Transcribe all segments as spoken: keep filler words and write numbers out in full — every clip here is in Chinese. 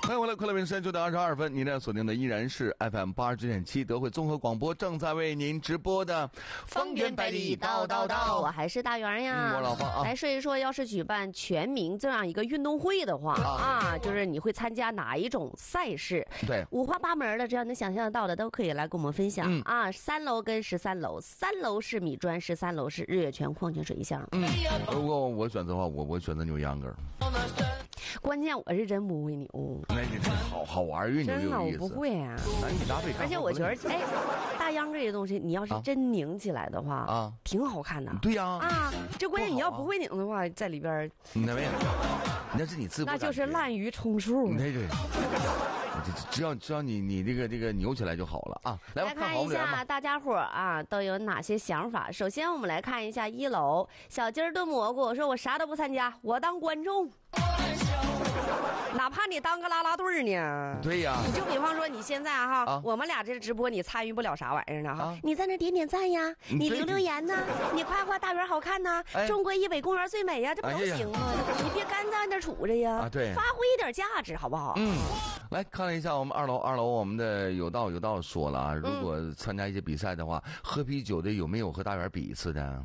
欢迎回来，快乐频时间九点二十二分，您在锁定的依然是 F M 八十九点七德惠综合广播，正在为您直播的方圆百里道道道，我还是大圆呀。 嗯、我老方啊， 来说一说，要是举办全民这样一个运动会的话啊, 啊，就是你会参加哪一种赛事？ 对， 五花八门的，只要能想象得到的都可以来跟我们分享、 嗯、 啊。三楼跟十三楼，三楼是米砖，十三楼是日月泉矿泉水箱。 嗯，如果我选择的话，我我选择扭秧歌。 关键我是真不会扭， 那你好好玩，越扭越有意思。 真的我不会啊， 男女搭配。 而且我觉得，哎，大秧歌这东西，你要是真拧起来的话啊，挺好看的。 对呀， 啊，这关键你要不会拧的话，在里边那没有，那是你自那就是滥竽充数。 那对，只要只要你你这个这个扭起来就好了啊。来， 来看一下大家伙啊都有哪些想法。首先我们来看一下一楼，小鸡儿炖蘑菇说：“我啥都不参加，我当观众。”哪怕你当个啦啦队呢， 对呀， 你就比方说你现在哈，啊、我们俩这直播你参与不了啥玩意儿呢哈， 啊、 你在那点点赞呀，你留留言呐，你夸夸大园好看呐，哎、中国一北公园最美呀，这不都行吗？哎、你别干在那杵着呀， 啊、对， 发挥一点价值好不好？ 嗯，来看了一下我们二楼，二楼我们的有道有道说了啊，如果参加一些比赛的话，嗯、喝啤酒的有没有和大园比一次的？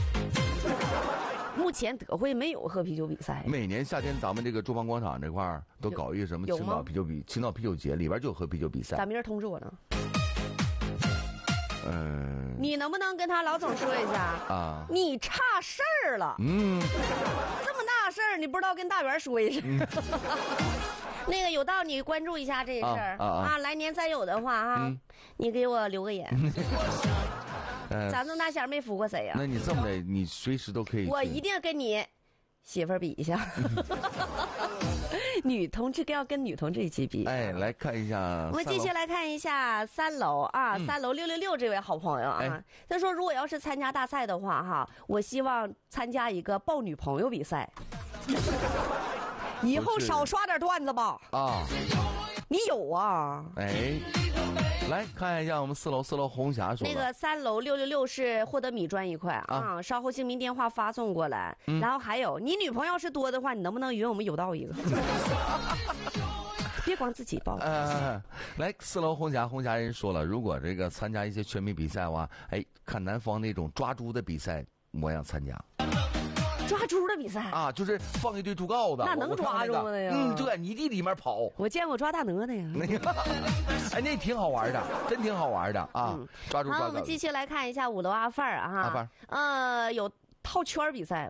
目前德惠没有喝啤酒比赛。 每年夏天咱们这个中邦广场这块儿都搞一个什么青岛啤酒比青岛啤酒节，里边就有喝啤酒比赛。 咋没人通知我呢？ 嗯、呃， 你能不能跟他老总说一下啊？你差事儿了。嗯，这么大事儿你不知道跟大元说一声。嗯、那个有道你关注一下这事儿 啊, 啊, 啊，来年再有的话哈、啊嗯，你给我留个言。呃，咱这大弦没服过谁呀、啊？ 那你这么的，你随时都可以。 我一定跟你媳妇儿比一下。女同志要跟女同志一起比。 哎，来看一下。 我们继续来看一下三楼啊，嗯、三楼六六六这位好朋友啊，哎、他说如果要是参加大赛的话哈，我希望参加一个抱女朋友比赛。以后少刷点段子吧。啊，你有啊？ 哎。来看一下我们四楼，四楼红霞说那个三楼六六六是获得米砖一块啊，稍后姓名电话发送过来。嗯、然后还有，你女朋友是多的话，你能不能约我们有道一个？别光自己报。 呃，来四楼红霞，红霞人说了，如果这个参加一些全民比赛的话，哎，看南方那种抓猪的比赛，我想参加。 抓猪的比赛啊，就是放一堆猪羔子， 那能抓住的呀？ 嗯，就在泥地里面跑。 我见过抓大鹅的呀。 哎，那挺好玩的，真挺好玩的啊！嗯、抓住抓。 好，我们继续来看一下五楼阿范儿啊， 阿范儿， 呃，有套圈比赛。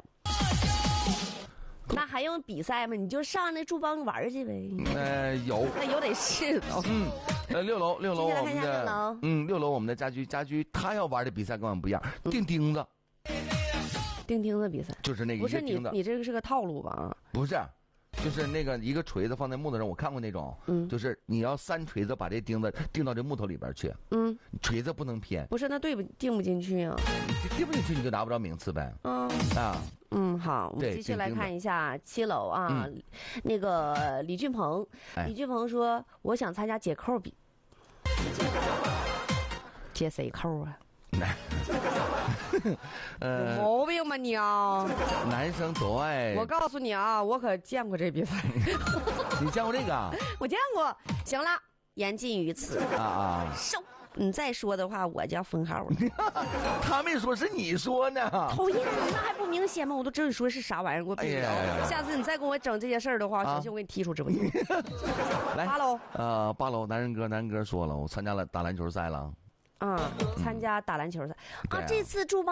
那还用比赛吗？你就上那猪帮玩去呗。 呃，有。 那有得是的。 嗯，呃，六楼六楼我们的六楼嗯六楼我们的家居家居，他要玩的比赛跟我们不一样，钉钉子。 钉钉子比赛就是那个不是你你这个是个套路吧？ 不是，就是那个一个锤子放在木头上，我看过那种，嗯，就是你要三锤子把这钉子钉到这木头里边去，嗯，锤子不能偏。 不是，那对不钉不进去啊？ 钉不进去你就拿不着名次呗。嗯啊， 嗯，好，我们继续来看一下七楼啊，嗯、那个李俊鹏，哎、李俊鹏说我想参加解扣比，解谁扣啊？呃，有毛病吧你啊！ 男生都爱。 我告诉你啊，我可见过这比赛。 你见过这个？ 我见过。行了，言尽于此啊啊！ 收。你再说的话，我就要封号了。 他没说，是你说呢。 讨厌，那还不明显吗？我都知道你说是啥玩意儿，给我闭了。哎、下次你再跟我整这些事儿的话，小心我给你踢出直播间。 来， 八楼。 呃，八楼，男人哥，男人哥说了，我参加了打篮球赛了。 嗯，参加打篮球赛、嗯、啊！这次驻邦